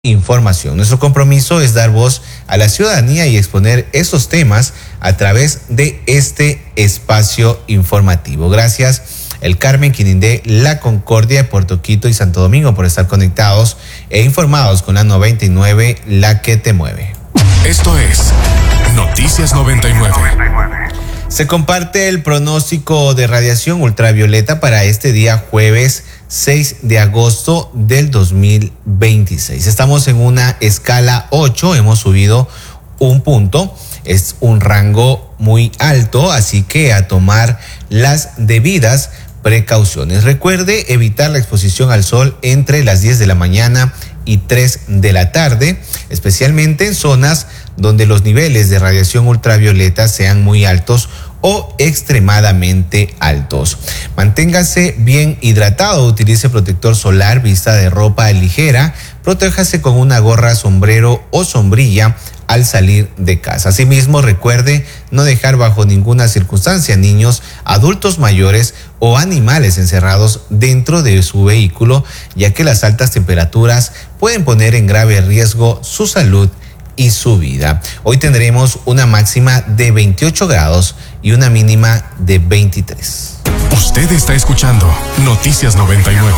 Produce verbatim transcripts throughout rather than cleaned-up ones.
Información. Nuestro compromiso es dar voz a la ciudadanía y exponer esos temas a través de este espacio informativo. Gracias, el Carmen, Quinindé, La Concordia, Puerto Quito y Santo Domingo por estar conectados e informados con la noventa y nueve, la que te mueve. Esto es Noticias noventa y nueve. Se comparte el pronóstico de radiación ultravioleta para este día jueves seis de agosto del dos mil veintiséis. Estamos en una escala ocho, hemos subido un punto, es un rango muy alto, así que a tomar las debidas precauciones. Recuerde evitar la exposición al sol entre las diez de la mañana y tres de la tarde, especialmente en zonas donde los niveles de radiación ultravioleta sean muy altos o extremadamente altos. Manténgase bien hidratado, utilice protector solar, vista de ropa ligera, protéjase con una gorra, sombrero o sombrilla al salir de casa. Asimismo, recuerde no dejar bajo ninguna circunstancia niños, adultos mayores o animales encerrados dentro de su vehículo, ya que las altas temperaturas pueden poner en grave riesgo su salud y su vida. Hoy tendremos una máxima de veintiocho grados y una mínima de veintitrés. Usted está escuchando Noticias noventa y nueve.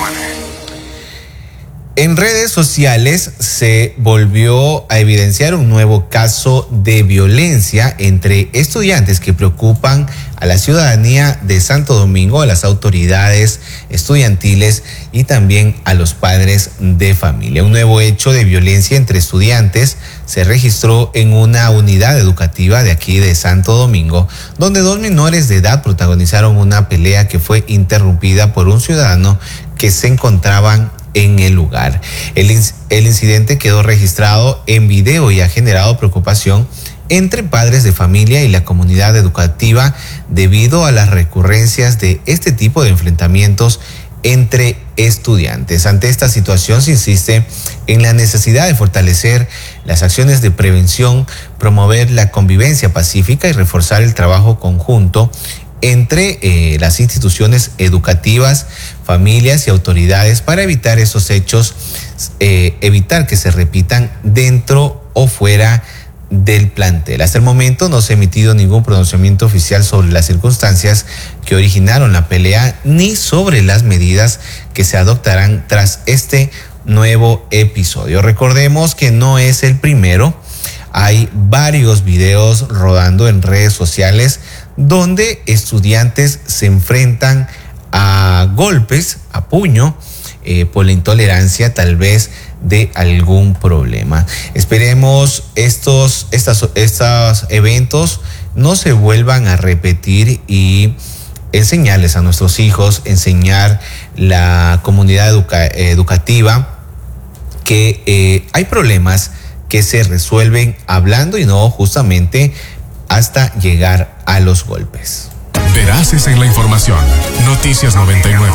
En redes sociales se volvió a evidenciar un nuevo caso de violencia entre estudiantes que preocupan a la ciudadanía de Santo Domingo, a las autoridades estudiantiles y también a los padres de familia. Un nuevo hecho de violencia entre estudiantes se registró en una unidad educativa de aquí de Santo Domingo, donde dos menores de edad protagonizaron una pelea que fue interrumpida por un ciudadano que se encontraban en el lugar. El, el incidente quedó registrado en video y ha generado preocupación entre padres de familia y la comunidad educativa debido a las recurrencias de este tipo de enfrentamientos entre estudiantes. Ante esta situación se insiste en la necesidad de fortalecer las acciones de prevención, promover la convivencia pacífica y reforzar el trabajo conjunto entre eh, las instituciones educativas, familias y autoridades para evitar esos hechos, eh, evitar que se repitan dentro o fuera del plantel. Hasta el momento no se ha emitido ningún pronunciamiento oficial sobre las circunstancias que originaron la pelea ni sobre las medidas que se adoptarán tras este nuevo episodio. Recordemos que no es el primero. Hay varios videos rodando en redes sociales donde estudiantes se enfrentan a golpes, a puño, eh, por la intolerancia tal vez de algún problema. Esperemos estos, estas, estos eventos no se vuelvan a repetir y enseñarles a nuestros hijos, enseñar la comunidad educa, educativa que eh, hay problemas que se resuelven hablando y no justamente hasta llegar a los golpes. Veraces en la información. Noticias noventa y nueve.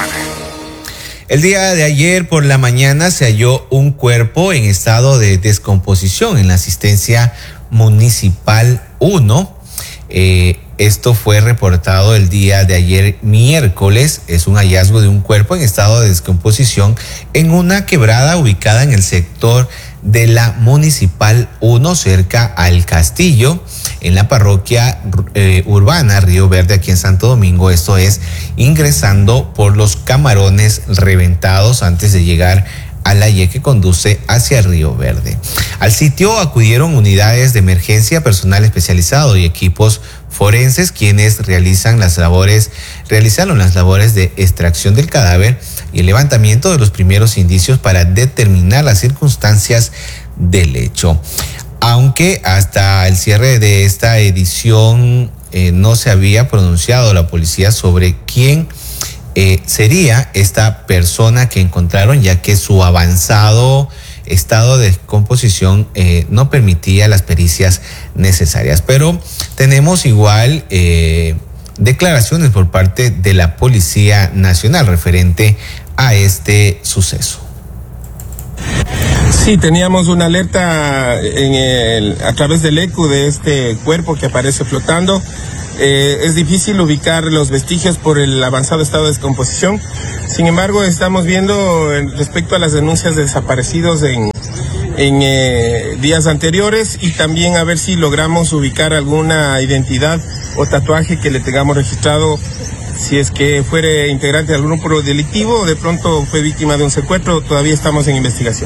El día de ayer por la mañana se halló un cuerpo en estado de descomposición en la asistencia municipal uno. Eh, esto fue reportado el día de ayer miércoles. Es un hallazgo de un cuerpo en estado de descomposición en una quebrada ubicada en el sector de la Municipal uno, cerca al Castillo, en la parroquia eh, urbana Río Verde, aquí en Santo Domingo. Esto es ingresando por los Camarones Reventados antes de llegar a la Y que conduce hacia Río Verde. Al sitio acudieron unidades de emergencia, personal especializado y equipos forenses, quienes realizan las labores, realizaron las labores de extracción del cadáver y el levantamiento de los primeros indicios para determinar las circunstancias del hecho. Aunque hasta el cierre de esta edición eh, no se había pronunciado la policía sobre quién eh, sería esta persona que encontraron, ya que su avanzado estado de descomposición eh, no permitía las pericias necesarias. Pero tenemos igual eh, declaraciones por parte de la Policía Nacional referente a este suceso. Sí, teníamos una alerta en el, a través del eco de este cuerpo que aparece flotando. Eh, es difícil ubicar los vestigios por el avanzado estado de descomposición. Sin embargo, estamos viendo en, respecto a las denuncias de desaparecidos en, en eh, días anteriores, y también a ver si logramos ubicar alguna identidad o tatuaje que le tengamos registrado, si es que fuere integrante de algún grupo delictivo o de pronto fue víctima de un secuestro. Todavía estamos en investigación.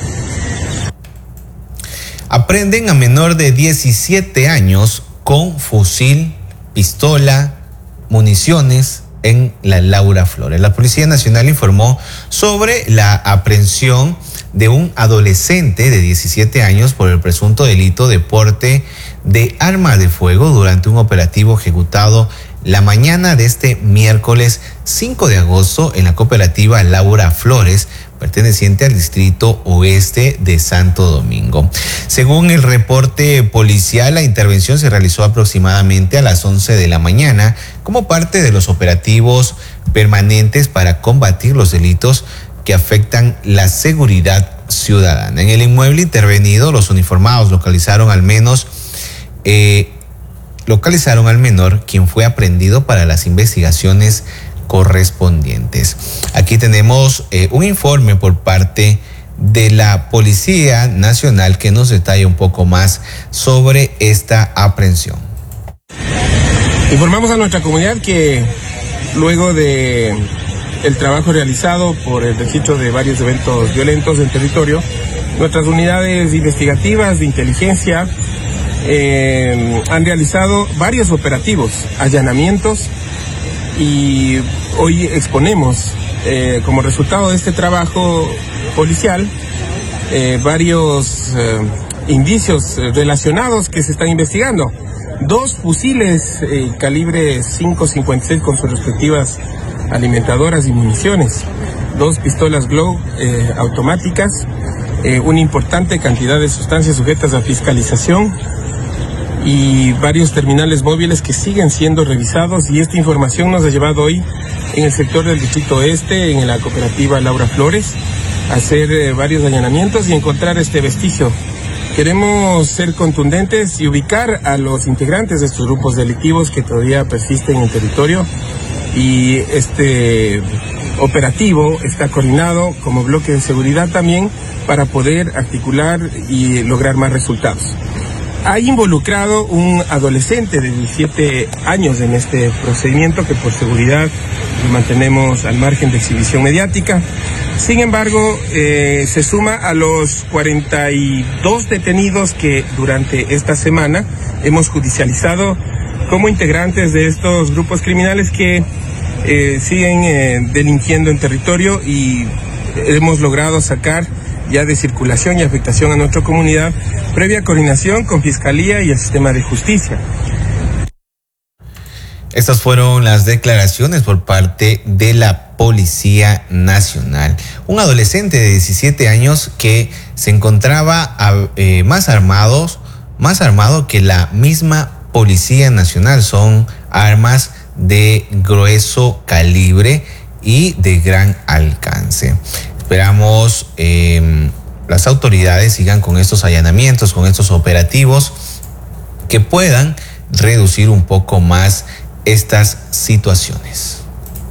Aprenden a menor de diecisiete años con fusil, pistola, municiones en la Laura Flores. La Policía Nacional informó sobre la aprehensión de un adolescente de diecisiete años por el presunto delito de porte de arma de fuego durante un operativo ejecutado la mañana de este miércoles cinco de agosto en la cooperativa Laura Flores, perteneciente al distrito oeste de Santo Domingo. Según el reporte policial, la intervención se realizó aproximadamente a las once de la mañana como parte de los operativos permanentes para combatir los delitos que afectan la seguridad ciudadana. En el inmueble intervenido, los uniformados localizaron al menos eh, localizaron al menor, quien fue aprehendido para las investigaciones correspondientes. Aquí tenemos eh, un informe por parte de la Policía Nacional que nos detalla un poco más sobre esta aprehensión. Informamos a nuestra comunidad que luego de el trabajo realizado por el registro de varios eventos violentos en territorio, nuestras unidades investigativas de inteligencia eh, han realizado varios operativos, allanamientos, y hoy exponemos eh, como resultado de este trabajo policial eh, varios eh, indicios relacionados que se están investigando. Dos fusiles eh, calibre cinco cincuenta y seis con sus respectivas alimentadoras y municiones, dos pistolas Glock eh, automáticas, eh, una importante cantidad de sustancias sujetas a fiscalización y varios terminales móviles que siguen siendo revisados, y esta información nos ha llevado hoy en el sector del Distrito Oeste, en la cooperativa Laura Flores, a hacer eh, varios allanamientos y encontrar este vestigio. Queremos ser contundentes y ubicar a los integrantes de estos grupos delictivos que todavía persisten en el territorio, y este operativo está coordinado como bloque de seguridad también para poder articular y lograr más resultados. Hay involucrado un adolescente de diecisiete años en este procedimiento que por seguridad lo mantenemos al margen de exhibición mediática. Sin embargo, eh, se suma a los cuarenta y dos detenidos que durante esta semana hemos judicializado como integrantes de estos grupos criminales que eh, siguen eh, delinquiendo en territorio, y hemos logrado sacar ya de circulación y afectación a nuestra comunidad, previa coordinación con Fiscalía y el sistema de justicia. Estas fueron las declaraciones por parte de la Policía Nacional. Un adolescente de diecisiete años que se encontraba eh, más armados, más armado que la misma Policía Nacional. Son armas de grueso calibre y de gran alcance. Esperamos eh, las autoridades sigan con estos allanamientos, con estos operativos, que puedan reducir un poco más estas situaciones.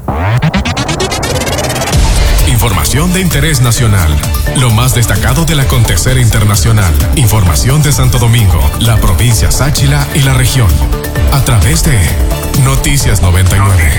Información de interés nacional. Lo más destacado del acontecer internacional. Información de Santo Domingo, la provincia Sáchila y la región. A través de Noticias noventa y nueve.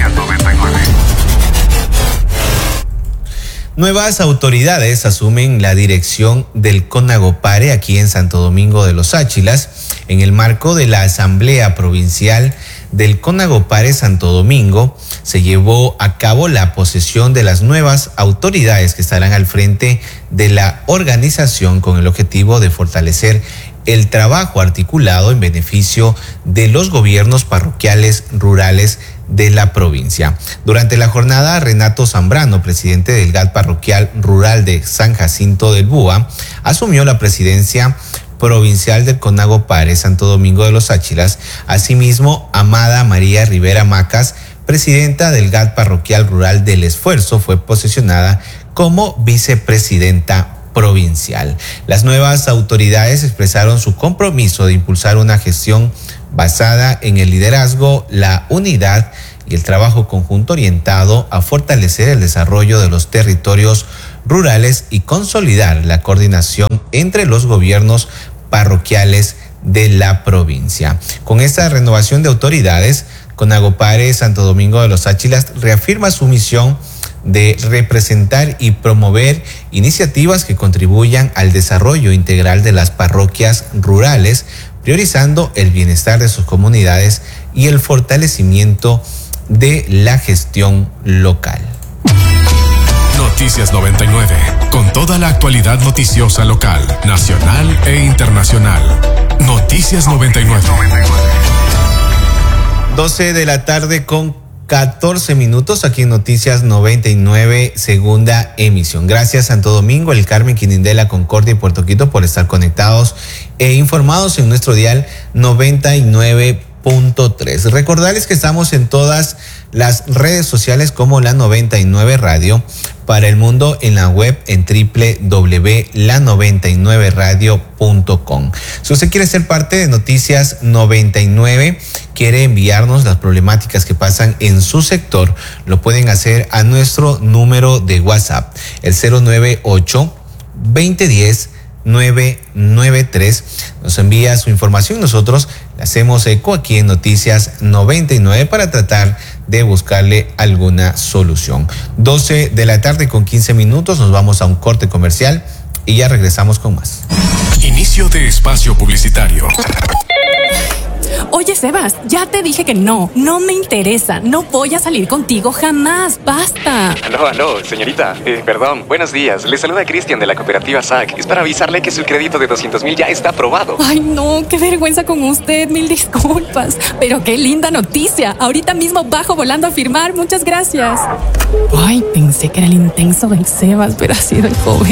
Nuevas autoridades asumen la dirección del CONAGOPARE aquí en Santo Domingo de los Sáchilas, en el marco de la Asamblea Provincial del CONAGOPARE Santo Domingo. Se llevó a cabo la posesión de las nuevas autoridades que estarán al frente de la organización, con el objetivo de fortalecer el trabajo articulado en beneficio de los gobiernos parroquiales rurales de la provincia. Durante la jornada, Renato Zambrano, presidente del G A T Parroquial Rural de San Jacinto del Búa, asumió la presidencia provincial del CONAGOPARE Santo Domingo de los Sáchilas. Asimismo, Amada María Rivera Macas, presidenta del G A T Parroquial Rural del Esfuerzo, fue posesionada como vicepresidenta provincial. Las nuevas autoridades expresaron su compromiso de impulsar una gestión basada en el liderazgo, la unidad y el trabajo conjunto orientado a fortalecer el desarrollo de los territorios rurales y consolidar la coordinación entre los gobiernos parroquiales de la provincia. Con esta renovación de autoridades, Conagopare Santo Domingo de los Áchilas reafirma su misión de representar y promover iniciativas que contribuyan al desarrollo integral de las parroquias rurales, priorizando el bienestar de sus comunidades y el fortalecimiento de la gestión local. Noticias noventa y nueve, con toda la actualidad noticiosa local, nacional e internacional. Noticias noventa y nueve. doce de la tarde con catorce minutos aquí en Noticias noventa y nueve, segunda emisión. Gracias Santo Domingo, El Carmen, Quinindela, Concordia y Puerto Quito por estar conectados e informados en nuestro dial noventa y nueve punto tres. Recordarles que estamos en todas las redes sociales como la noventa y nueve Radio, para el mundo en la web en doble u doble u doble u punto la noventa y nueve radio punto com. Si usted quiere ser parte de Noticias noventa y nueve, quiere enviarnos las problemáticas que pasan en su sector, lo pueden hacer a nuestro número de WhatsApp, el cero nueve ocho, veinte diez, nueve nueve tres. Nos envía su información, nosotros le hacemos eco aquí en Noticias noventa y nueve para tratar de buscarle alguna solución. doce de la tarde con quince minutos, nos vamos a un corte comercial y ya regresamos con más. Inicio de espacio publicitario. Oye, Sebas, ya te dije que no, no me interesa, no voy a salir contigo jamás, basta. Aló, aló, señorita, eh, perdón, buenos días, le saluda Cristian de la cooperativa S A C, es para avisarle que su crédito de doscientos mil ya está aprobado. Ay, no, qué vergüenza con usted, mil disculpas, pero qué linda noticia, ahorita mismo bajo volando a firmar, muchas gracias. Ay, pensé que era el intenso del Sebas, pero ha sido el joven.